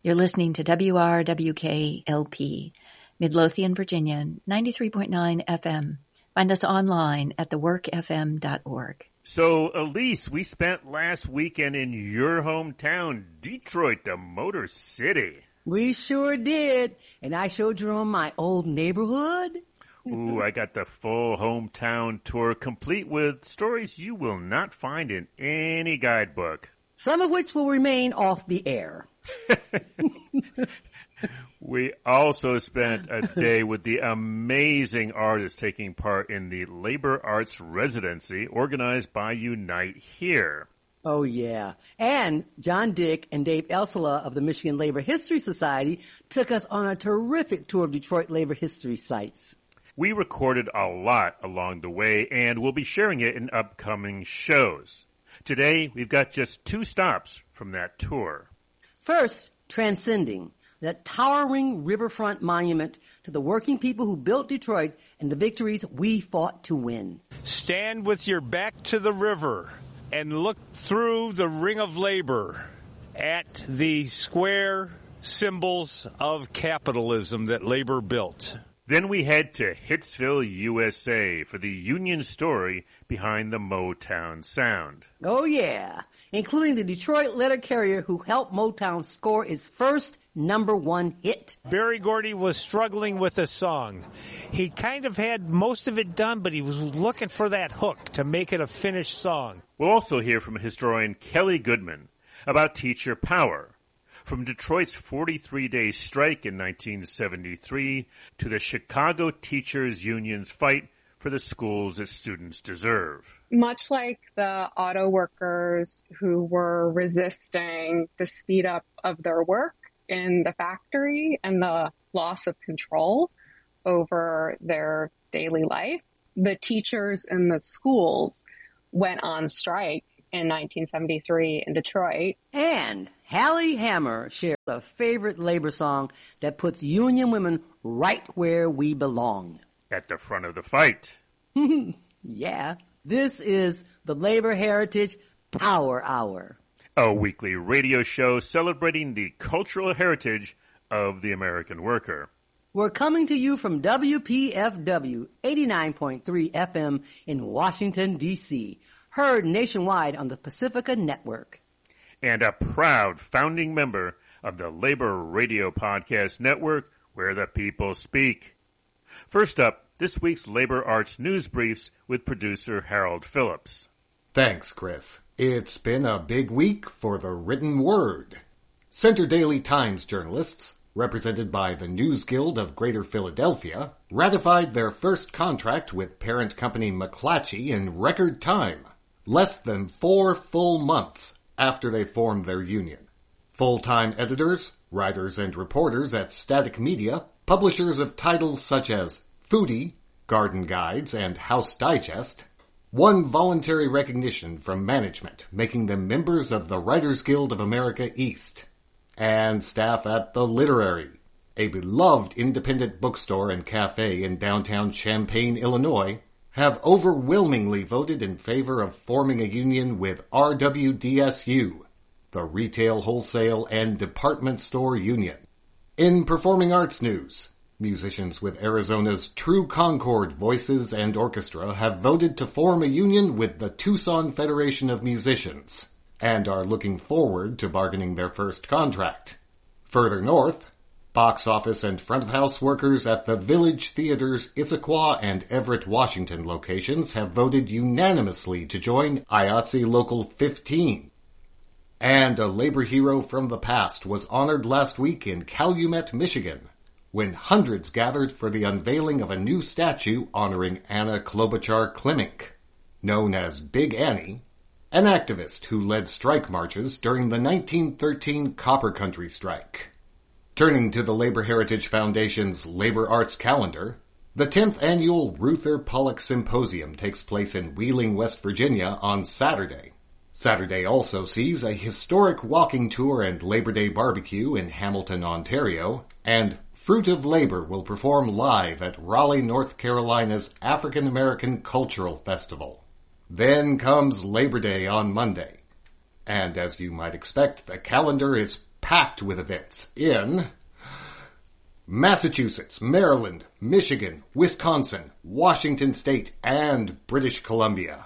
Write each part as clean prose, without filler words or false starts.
You're listening to WRWK-LP, Midlothian, Virginia, 93.9 FM. Find us online at theworkfm.org. So, Elise, we spent last weekend in your hometown, Detroit, the Motor City. We sure did. And I showed you around my old neighborhood. Ooh, I got the full hometown tour, complete with stories you will not find in any guidebook. Some of which will remain off the air. We also spent a day with the amazing artists taking part in the Labor Arts Residency organized by Unite Here. Oh, yeah. And John Dick and Dave Elsela of the Michigan Labor History Society took us on a terrific tour of Detroit labor history sites. We recorded a lot along the way, and we'll be sharing it in upcoming shows. Today, we've got just 2 stops from that tour. First, Transcending, that towering riverfront monument to the working people who built Detroit and the victories we fought to win. Stand with your back to the river and look through the ring of labor at the square symbols of capitalism that labor built. Then we head to Hitsville, USA for the Union story behind the Motown sound. Oh, yeah, including the Detroit letter carrier who helped Motown score its first #1 hit. Berry Gordy was struggling with a song. He kind of had most of it done, but he was looking for that hook to make it a finished song. We'll also hear from historian Kelly Goodman about teacher power. From Detroit's 43-day strike in 1973 to the Chicago Teachers Union's fight for the schools that students deserve. Much like the auto workers who were resisting the speed up of their work in the factory and the loss of control over their daily life, the teachers in the schools went on strike in 1973 in Detroit. And Hallie Hammer shares a favorite labor song that puts union women right where we belong. At the front of the fight. Yeah, this is the Labor Heritage Power Hour. A weekly radio show celebrating the cultural heritage of the American worker. We're coming to you from WPFW 89.3 FM in Washington, D.C., heard nationwide on the Pacifica Network. And a proud founding member of the Labor Radio Podcast Network, where the people speak. First up, this week's Labor Arts News Briefs with producer Harold Phillips. Thanks, Chris. It's been a big week for the written word. Center Daily Times journalists, represented by the News Guild of Greater Philadelphia, ratified their first contract with parent company McClatchy in record time. Less than 4 full months after they formed their union. Full-time editors, writers, and reporters at Static Media, publishers of titles such as Foodie, Garden Guides, and House Digest, won voluntary recognition from management, making them members of the Writers Guild of America East. And staff at The Literary, a beloved independent bookstore and cafe in downtown Champaign, Illinois, have overwhelmingly voted in favor of forming a union with RWDSU, the Retail, Wholesale, and Department Store Union. In performing arts news, musicians with Arizona's True Concord Voices and Orchestra have voted to form a union with the Tucson Federation of Musicians, and are looking forward to bargaining their first contract. Further north, box office and front-of-house workers at the Village Theater's Issaquah and Everett, Washington locations have voted unanimously to join IATSE Local 15. And a labor hero from the past was honored last week in Calumet, Michigan, when hundreds gathered for the unveiling of a new statue honoring Anna Klobuchar Klimink, known as Big Annie, an activist who led strike marches during the 1913 Copper Country strike. Turning to the Labor Heritage Foundation's Labor Arts Calendar, the 10th annual Ruther Pollock Symposium takes place in Wheeling, West Virginia on Saturday. Saturday also sees a historic walking tour and Labor Day barbecue in Hamilton, Ontario, and Fruit of Labor will perform live at Raleigh, North Carolina's African American Cultural Festival. Then comes Labor Day on Monday. And as you might expect, the calendar is packed with events in Massachusetts, Maryland, Michigan, Wisconsin, Washington State, and British Columbia.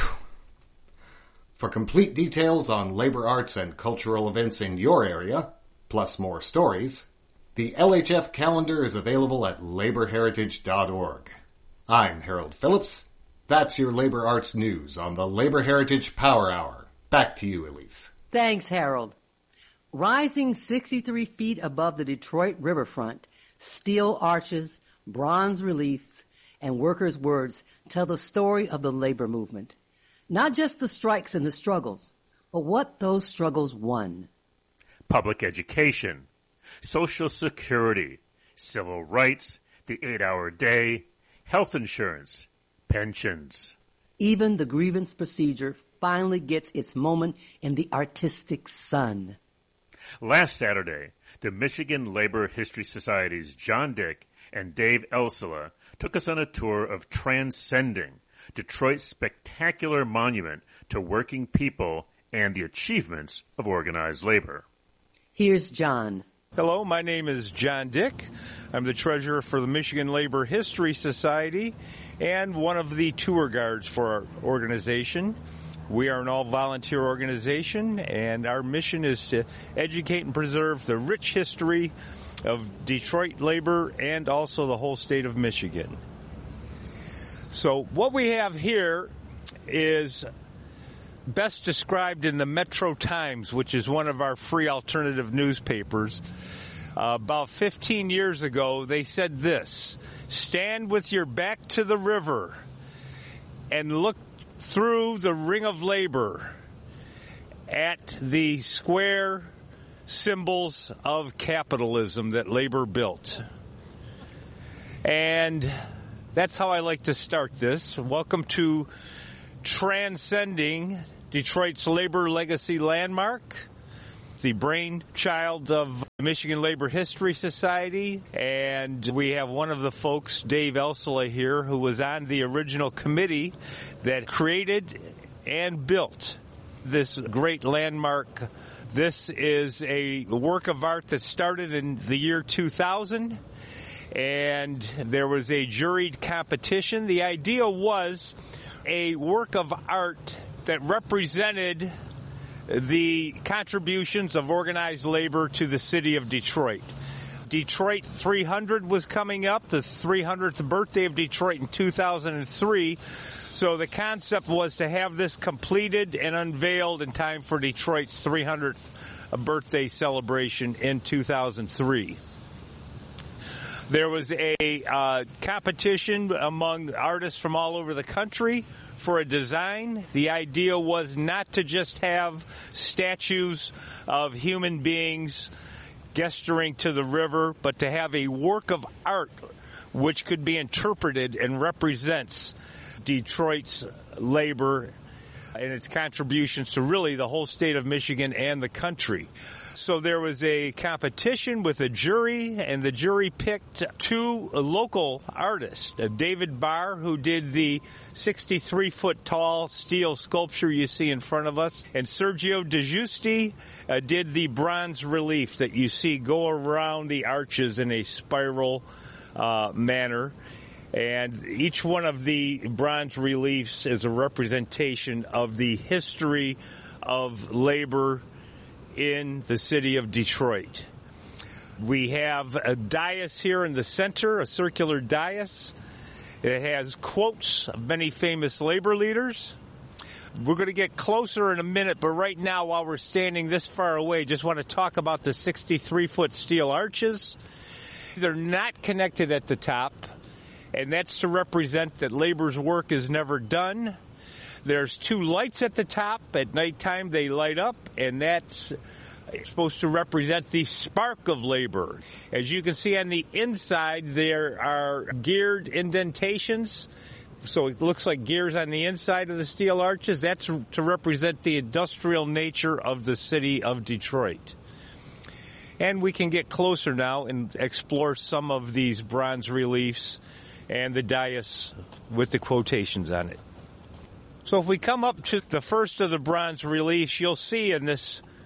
For complete details on labor arts and cultural events in your area, plus more stories, the LHF calendar is available at laborheritage.org. I'm Harold Phillips. That's your labor arts news on the Labor Heritage Power Hour. Back to you, Elise. Thanks, Harold. Rising 63 feet above the Detroit riverfront, steel arches, bronze reliefs, and workers' words tell the story of the labor movement. Not just the strikes and the struggles, but what those struggles won. Public education, Social Security, civil rights, the 8-hour day, health insurance, pensions. Even the grievance procedure finally gets its moment in the artistic sun. Last Saturday, the Michigan Labor History Society's John Dick and Dave Elsela took us on a tour of Transcending, Detroit's spectacular monument to working people and the achievements of organized labor. Here's John. Hello, my name is John Dick. I'm the treasurer for the Michigan Labor History Society and one of the tour guides for our organization. We are an all-volunteer organization, and our mission is to educate and preserve the rich history of Detroit labor and also the whole state of Michigan. So what we have here is best described in the Metro Times, which is one of our free alternative newspapers. About 15 years ago, they said this: stand with your back to the river and look through the ring of labor at the square symbols of capitalism that labor built. And that's how I like to start this. Welcome to Transcending, Detroit's Labor Legacy Landmark. It's the brainchild of the Michigan Labor History Society, and we have one of the folks, Dave Elsela, here, who was on the original committee that created and built this great landmark. This is a work of art that started in the year 2000. And there was a juried competition. The idea was a work of art that represented the contributions of organized labor to the city of Detroit. Detroit 300 was coming up, the 300th birthday of Detroit in 2003. So the concept was to have this completed and unveiled in time for Detroit's 300th birthday celebration in 2003. There was a competition among artists from all over the country for a design. The idea was not to just have statues of human beings gesturing to the river, but to have a work of art which could be interpreted and represents Detroit's labor and its contributions to really the whole state of Michigan and the country. So there was a competition with a jury, and the jury picked two local artists, David Barr, who did the 63-foot tall steel sculpture you see in front of us, and Sergio De Giusti did the bronze relief that you see go around the arches in a spiral manner. And each one of the bronze reliefs is a representation of the history of labor in the city of Detroit. We have a dais here in the center, a circular dais. It has quotes of many famous labor leaders. We're going to get closer in a minute, but right now, while we're standing this far away, just want to talk about the 63-foot steel arches. They're not connected at the top, and that's to represent that labor's work is never done. There's two lights at the top. At nighttime, they light up, and that's supposed to represent the spark of labor. As you can see on the inside, there are geared indentations. So it looks like gears on the inside of the steel arches. That's to represent the industrial nature of the city of Detroit. And we can get closer now and explore some of these bronze reliefs and the dais with the quotations on it. So if we come up to the first of the bronze reliefs, you'll see in this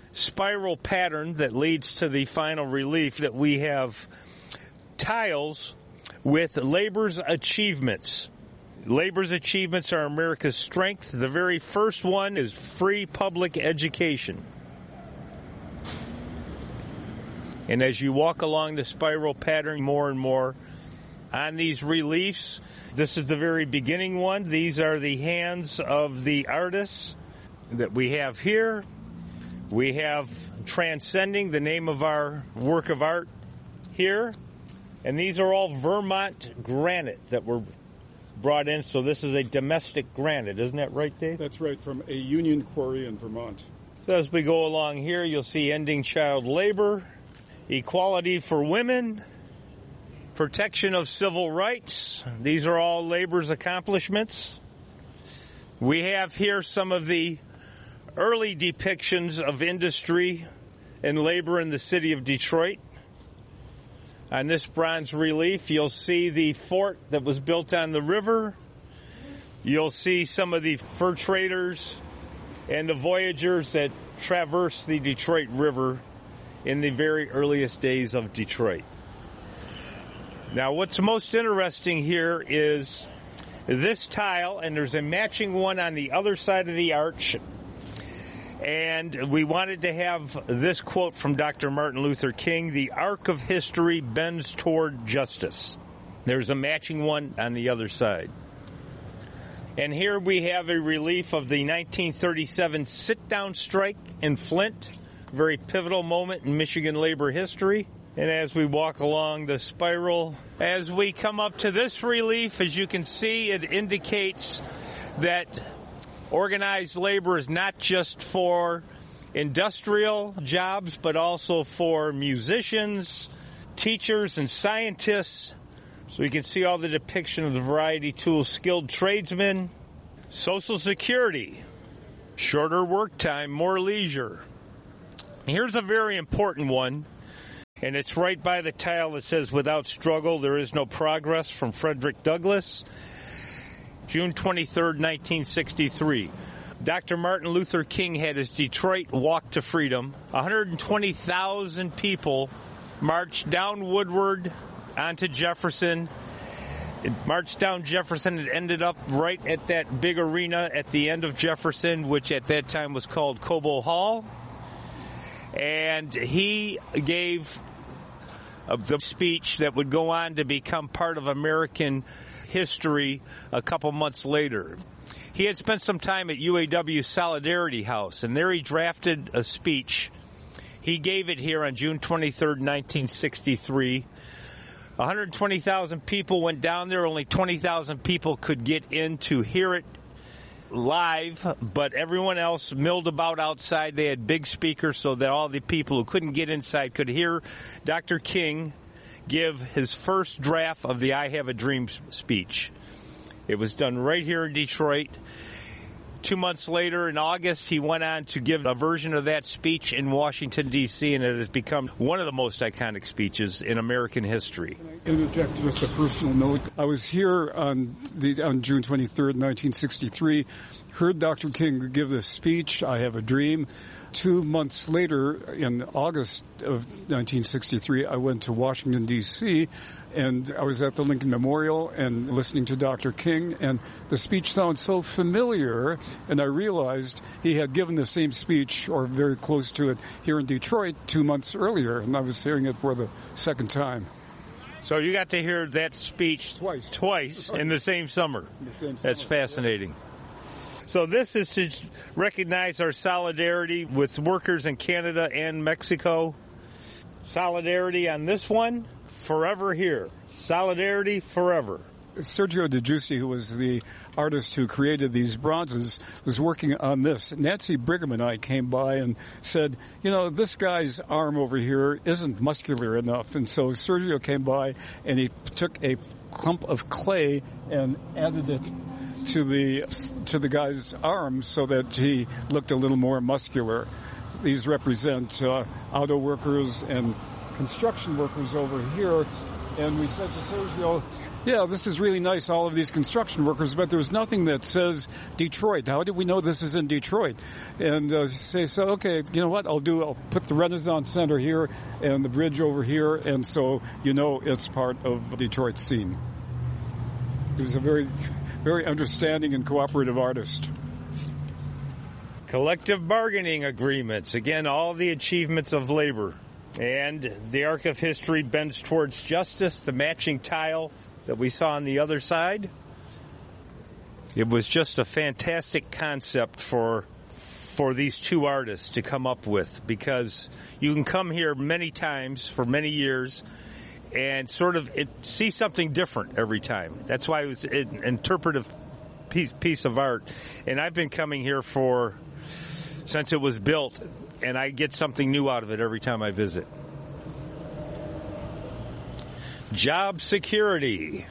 spiral pattern that leads to the final relief that we have tiles with labor's achievements. Labor's achievements are America's strength. The very first one is free public education. And as you walk along the spiral pattern more and more on these reliefs, this is the very beginning one. These are the hands of the artists that we have here. We have Transcending, the name of our work of art here. And these are all Vermont granite that were brought in. So this is a domestic granite. Isn't that right, Dave? That's right, from a union quarry in Vermont. So as we go along here, you'll see ending child labor, equality for women, protection of civil rights. These are all labor's accomplishments. We have here some of the early depictions of industry and labor in the city of Detroit. On this bronze relief, you'll see the fort that was built on the river. You'll see some of the fur traders and the voyagers that traversed the Detroit River in the very earliest days of Detroit. Now, what's most interesting here is this tile, and there's a matching one on the other side of the arch. And we wanted to have this quote from Dr. Martin Luther King: "The arc of history bends toward justice." There's a matching one on the other side. And here we have a relief of the 1937 sit-down strike in Flint, very pivotal moment in Michigan labor history. And as we walk along the spiral, as we come up to this relief, as you can see, it indicates that organized labor is not just for industrial jobs, but also for musicians, teachers, and scientists. So you can see all the depiction of the variety tools, skilled tradesmen, Social Security, shorter work time, more leisure. Here's a very important one, and it's right by the tile that says, "Without struggle, there is no progress," from Frederick Douglass, June 23rd, 1963. Dr. Martin Luther King had his Detroit Walk to Freedom. 120,000 people marched down Woodward onto Jefferson. It marched down Jefferson. It ended up right at that big arena at the end of Jefferson, which at that time was called Cobo Hall. And he gave the speech that would go on to become part of American history a couple months later. He had spent some time at UAW Solidarity House, and there he drafted a speech. He gave it here on June 23rd, 1963. 120,000 people went down there. Only 20,000 people could get in to hear it live, but everyone else milled about outside. They had big speakers so that all the people who couldn't get inside could hear Dr. King give his first draft of the "I Have a Dream" speech. It was done right here in Detroit. 2 months later, in August, he went on to give a version of that speech in Washington, D.C., and it has become one of the most iconic speeches in American history. Can I interject just a personal note? I was here on June 23rd, 1963, heard Dr. King give this speech, "I Have a Dream." 2 months later, in August of 1963, I went to Washington, D.C., and I was at the Lincoln Memorial and listening to Dr. King, and the speech sounds so familiar, and I realized he had given the same speech, or very close to it, here in Detroit 2 months earlier, and I was hearing it for the second time. So you got to hear that speech twice in the same summer. That's fascinating. So this is to recognize our solidarity with workers in Canada and Mexico. Solidarity on this one, forever here. Solidarity forever. Sergio De Giusti, who was the artist who created these bronzes, was working on this. Nancy Brigham and I came by and said, you know, this guy's arm over here isn't muscular enough. And so Sergio came by and he took a clump of clay and added it to the guy's arm so that he looked a little more muscular. These represent auto workers and construction workers over here. And we said to Sergio, yeah, this is really nice, all of these construction workers, but there's nothing that says Detroit. How do we know this is in Detroit? And say, so, okay, you know what, I'll put the Renaissance Center here and the bridge over here, and so you know it's part of Detroit's scene. He was a very, very understanding and cooperative artist. Collective bargaining agreements. Again, all the achievements of labor. And the arc of history bends towards justice, the matching tile that we saw on the other side. It was just a fantastic concept for these two artists to come up with, because you can come here many times for many years and sort of see something different every time. That's why it was an interpretive piece of art. And I've been coming here since it was built, and I get something new out of it every time I visit. Job security.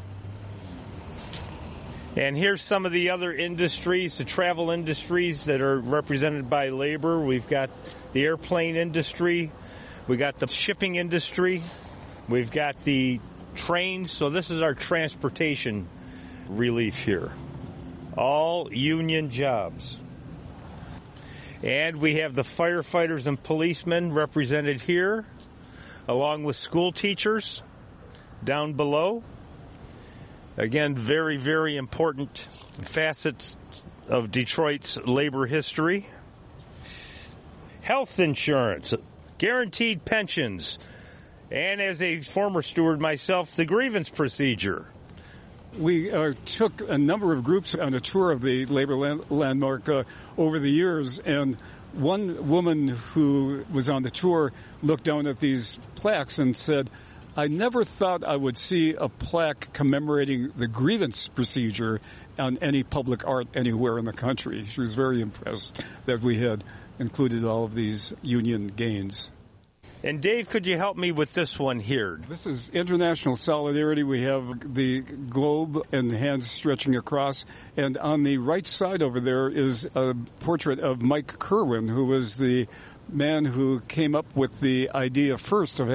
And here's some of the other industries, the travel industries that are represented by labor. We've got the airplane industry. We got the shipping industry. We've got the trains. So this is our transportation relief here. All union jobs. And we have the firefighters and policemen represented here, along with school teachers down below. Again, very, very important facets of Detroit's labor history. Health insurance, guaranteed pensions, and as a former steward myself, the grievance procedure. We took a number of groups on a tour of the labor landmark over the years, and one woman who was on the tour looked down at these plaques and said, I never thought I would see a plaque commemorating the grievance procedure on any public art anywhere in the country. She was very impressed that we had included all of these union gains. And Dave, could you help me with this one here? This is International Solidarity. We have the globe and hands stretching across. And on the right side over there is a portrait of Mike Kerwin, who was the man who came up with the idea first of